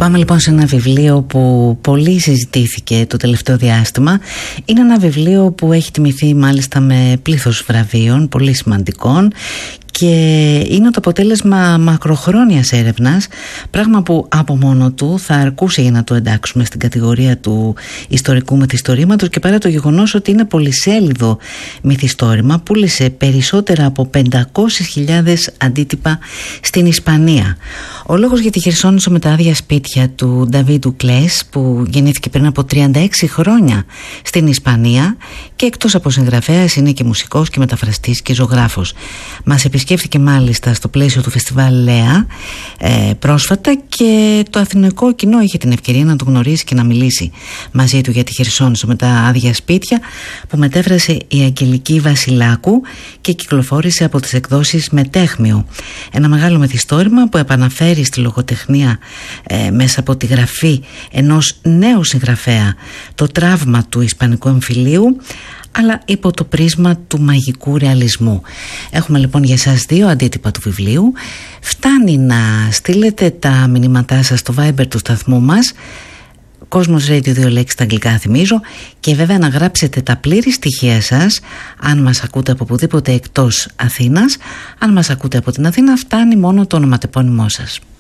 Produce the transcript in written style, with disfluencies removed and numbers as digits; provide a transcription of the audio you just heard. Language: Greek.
Πάμε λοιπόν σε ένα βιβλίο που πολύ συζητήθηκε το τελευταίο διάστημα. Είναι ένα βιβλίο που έχει τιμηθεί μάλιστα με πλήθος βραβείων, πολύ σημαντικών, και είναι το αποτέλεσμα μακροχρόνιας έρευνας, πράγμα που από μόνο του θα αρκούσε για να το εντάξουμε στην κατηγορία του ιστορικού μυθιστορήματος, και παρά το γεγονός ότι είναι πολυσέλιδο μυθιστόρημα, πούλησε περισσότερα από 500.000 αντίτυπα στην Ισπανία. Ο λόγος για τη Χερσόνησο με τα άδεια σπίτια του Νταβίντ Κλές, που γεννήθηκε πριν από 36 χρόνια στην Ισπανία και εκτός από συγγραφέας είναι και μουσικός και μεταφραστής και ζωγράφος. Μας επισκέφθηκε μάλιστα στο πλαίσιο του φεστιβάλ Λέα πρόσφατα, και το αθηνικό κοινό είχε την ευκαιρία να το γνωρίσει και να μιλήσει μαζί του για τη Χερσόνησο με τα άδεια σπίτια, που μετέφρασε η Αγγελική Βασιλάκου και κυκλοφόρησε από τις εκδόσεις Μετέχμιο. Ένα μεγάλο μυθιστόρημα που επαναφέρει στη λογοτεχνία μέσα από τη γραφή ενός νέου συγγραφέα το τραύμα του Ισπανικού εμφυλίου, αλλά υπό το πρίσμα του μαγικού ρεαλισμού. Έχουμε λοιπόν για σας 2 αντίτυπα του βιβλίου. Φτάνει να στείλετε τα μηνύματά σας στο Viber του σταθμού μας, Κόσμος Radio 2 λέξεις στα αγγλικά θυμίζω, και βέβαια να γράψετε τα πλήρη στοιχεία σας αν μας ακούτε από οπουδήποτε εκτός Αθήνας. Αν μας ακούτε από την Αθήνα, φτάνει μόνο το ονοματεπώνυμό σας.